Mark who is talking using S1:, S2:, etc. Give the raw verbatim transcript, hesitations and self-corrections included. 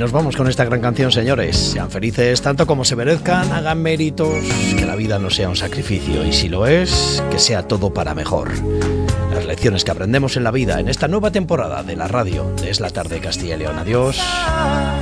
S1: nos vamos con esta gran canción, señores. Sean felices tanto como se merezcan, hagan méritos, que la vida no sea un sacrificio, y si lo es, que sea todo para mejor. Las lecciones que aprendemos en la vida en esta nueva temporada de la radio de Es la Tarde Castilla y León. Adiós.